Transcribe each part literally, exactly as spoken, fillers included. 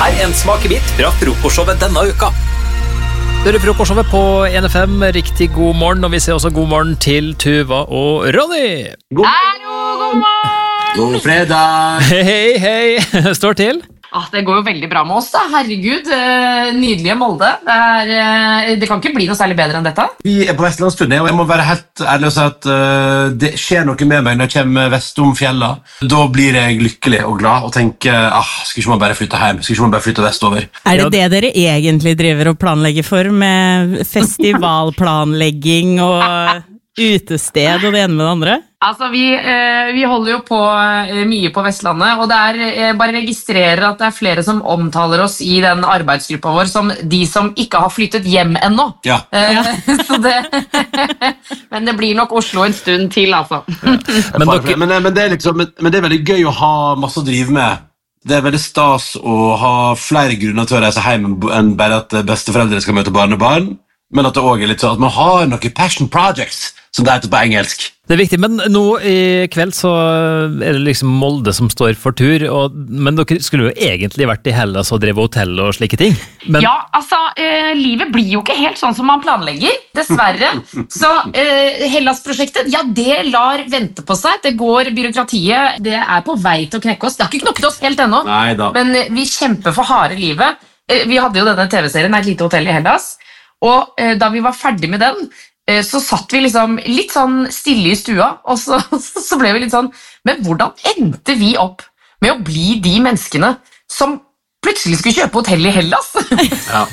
Her er en smakebit fra frokostshowet denne uka. Det er frokostshowet på N F M. Riktig god morgen, og vi ser også god morgen til Tuva og Ronny. God, Hallo, god morgen! god fredag! Hei, hei, står til. Ah, det går jo veldig bra med oss da, herregud, eh, nydelige Molde. Det, er, eh, det kan ikke bli noe særlig bedre enn dette. Vi er på Vestlandsturné, og jeg må være helt ærlig og si at uh, det skjer noe med meg når jeg kommer vest om fjella. Da blir jeg lykkelig og glad og tenker, ah, skal ikke man bare flytte hjem, skal ikke man bare flytte vestover. Er det det dere egentlig driver og planlegger for, med festivalplanlegging og utested og det ene med det andre? Altså, vi, eh, vi holder jo på eh, mye på Vestlandet, og det er eh, bare registrerer at det er flere som omtaler oss i den arbeidsgruppa vår som de som ikke har flyttet hjem ennå. Ja. Eh, så det, men det blir nok Oslo en stund til, altså. Men, dere... men, men, det er liksom, men det er veldig gøy å ha masse å drive med. Det er veldig stas å ha flere grunner til å reise hjem enn bare at besteforeldre skal møte barn og barn, men at det også er litt sånn at man har noen passion projects, som det heter på engelsk. Det er viktig, men nå i kveld så er det liksom Molde som står for tur, og, men dere skulle jo egentlig vært i Hellas og drevet hotell og slike ting. Men... Ja, altså, eh, livet blir jo ikke helt sånn som man planlegger, dessverre. Så eh, Hellas-prosjektet, ja, det lar vente på seg. Det går byråkratiet, det er på vei til å knekke oss. Det har ikke knokket oss helt ennå, Neida. Men eh, vi kjemper for harde livet. Eh, vi hadde jo denne T V-serien, Et lite hotell i Hellas, og eh, da vi var ferdig med den, så satt vi liksom litt sånn stille i stua, og så, så ble vi litt sånn, men hvordan endte vi opp med å bli de menneskene som plutselig skulle kjøpe hotell i Hellas? Ja.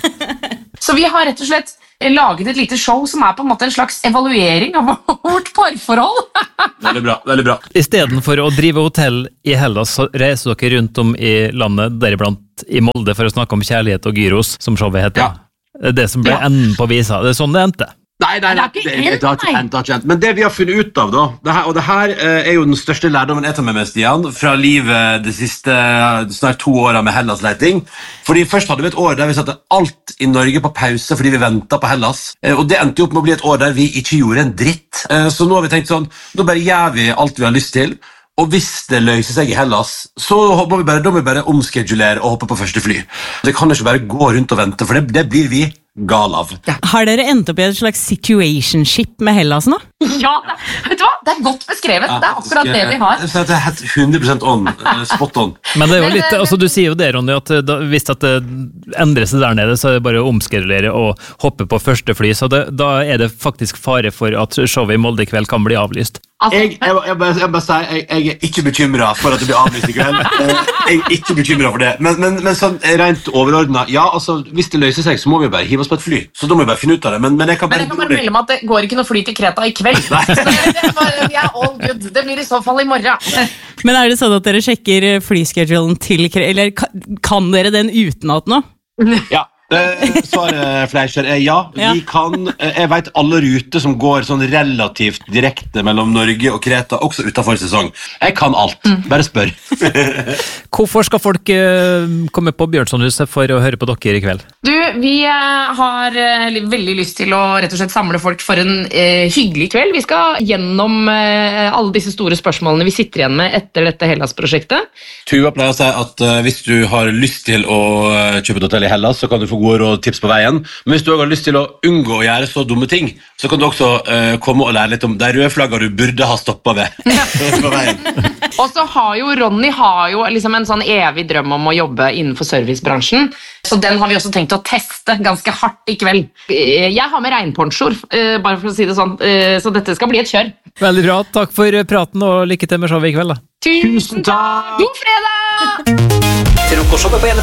Så vi har rett og slett laget et lite show som er på en måte en slags evaluering av vårt parforhold. Veldig bra, veldig bra. I stedet for å drive hotell i Hellas, så reiser dere rundt om i landet, deriblant i Molde, for å snakke om kjærlighet og gyros, som showet heter. Ja. Det som ble Ja. enden på visa, det er sånn det endte. Nei, nei, nei, det, Det er det, ikke det har ikke endt, endt, det har ikke endt. Men det vi har funnet ut av da, det her, og det her eh, er jo den største lærdommen jeg tar med meg, Stian, fra livet de siste snart to årene med Hellas-leting. Fordi først hadde vi et år der vi satte alt i Norge på pause fordi vi ventet på Hellas. Eh, og det endte jo opp med å bli et år der vi ikke gjorde en dritt. Eh, så nå har vi tenkt sånn, nå bare gjør vi alt vi har lyst til. Og hvis det løser seg i Hellas, så må vi bare, da må vi bare omskedulere og hoppe på første fly. Det kan ikke bare gå rundt og vente, for det, det blir vi gal av. Ja. Har dere endt opp i et slags situationship med Hellas nå? Ja, det, vet du hva? Det er godt beskrevet. Det er akkurat det vi har. Så det er helt hundre prosent on, eh, spot on. Men det er jo Men, litt, men- altså du sier jo det, Ronny, at da, hvis at det endrer seg der nede, så er det bare å omskedulere og hoppe på første fly, så det, da er det faktisk fare for at showet i Molde i kveld kan bli avlyst. Altså, Jeg, jeg, jeg, bare, jeg bare sier, jeg, jeg er ikke bekymret for at det blir avlyst i kveld. Eh, Jeg er ikke bekymret for det. Men, men, men sånn rent overordnet, ja, altså, hvis det løser seg, så må vi bare hive oss på et fly. Så da må vi bare finne ut av det. Men, men jeg kan Men bare... jeg kan bare melde meg at det går ikke noe fly til Kreta i kveld. Så det, det, bare, vi er all good. Det blir i så fall i morgen. Men er det sånn at dere sjekker flyschedulen til, eller kan, kan dere den utenat nå? Ja, eh, svaret Fleischer er ja. Ja. Vi kan, eh, jeg vet alle ruter som går sånn relativt direkte mellom Norge og Kreta, også utenfor sesong. Jeg kan alt. Bare spør. Hvorfor skal folk eh, komme på Bjørnsonhuset for å høre på dere i kveld? Du, vi eh, har eh, veldig lyst til å rett og slett samle folk for en eh, hyggelig kveld. Vi skal gjennom eh, alle disse store spørsmålene vi sitter igjen med etter dette Hellas-prosjektet. Tuva pleier å si at eh, hvis du har lyst til å eh, kjøpe et hotell i Hellas, så kan du få gode råd og tips på veien. Men hvis du også har lyst til å unngå å gjøre så dumme ting, så kan du også eh, komme og lære litt om de røde flaggene du burde ha stoppet ved på veien. Og så har jo Ronny har jo liksom en sånn evig drøm om å jobbe innenfor servicebransjen, så den har vi også tenkt å teste ganske hardt i kveld. Eh, Jeg har med regnponchoer, eh, bare for å si det sånn, eh, så dette skal bli et kjør. Veldig bra, takk for praten og lykke til med showet i kveld da. Tusen takk! God fredag! Frokostshowet på